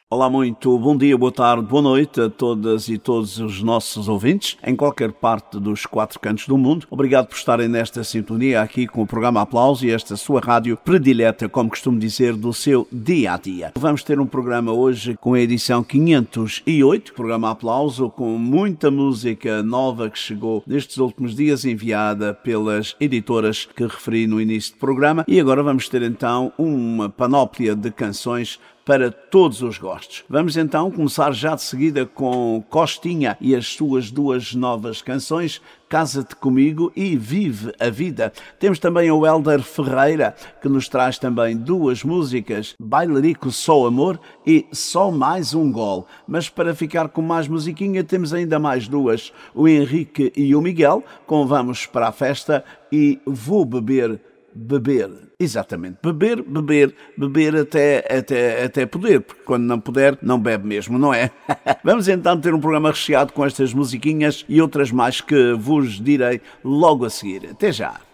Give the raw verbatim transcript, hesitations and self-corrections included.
Olá, muito bom dia, boa tarde, boa noite a todas e todos os nossos ouvintes em qualquer parte dos quatro cantos do mundo. Obrigado por estarem nesta sintonia aqui com o programa Aplauso e esta sua rádio predileta, como costumo dizer, do seu dia a dia. Vamos ter um programa hoje com a edição quinhentos e oito, programa Aplauso, com muita música nova que chegou nestes últimos dias, enviada pelas editoras que referi no início do programa. E agora vamos ter então uma panóplia de canções para todos os gostos. Vamos então começar já de seguida com Costinha e as suas duas novas canções, Casa-te Comigo e Vive a Vida. Temos também o Hélder Ferreira, que nos traz também duas músicas, Bailarico Só Amor e Só Mais Um Gol. Mas para ficar com mais musiquinha, temos ainda mais duas, o Henrique e o Miguel, com Vamos para a Festa e Vou Beber, Beber. Exatamente, beber, beber, beber até, até, até poder, porque quando não puder, não bebe mesmo, não é? Vamos então ter um programa recheado com estas musiquinhas e outras mais que vos direi logo a seguir. Até já!